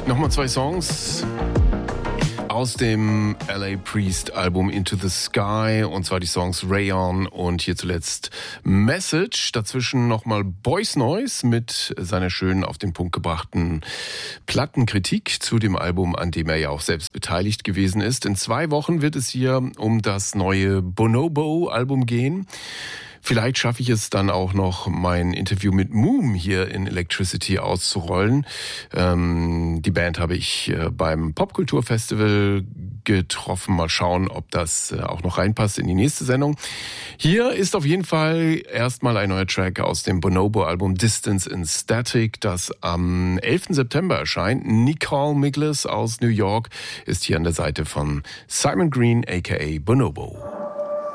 Nochmal 2 Songs aus dem LA Priest Album Into the Sky, und zwar die Songs Rayon und hier zuletzt Message. Dazwischen nochmal Boys Noize mit seiner schönen auf den Punkt gebrachten Plattenkritik zu dem Album, an dem er ja auch selbst beteiligt gewesen ist. In 2 Wochen wird es hier um das neue Bonobo-Album gehen. Vielleicht schaffe ich es dann auch noch, mein Interview mit Moom hier in Electricity auszurollen. Die Band habe ich beim Popkulturfestival getroffen. Mal schauen, ob das auch noch reinpasst in die nächste Sendung. Hier ist auf jeden Fall erstmal ein neuer Track aus dem Bonobo-Album Distance in Static, das am 11. September erscheint. Nicole Miglis aus New York ist hier an der Seite von Simon Green aka Bonobo.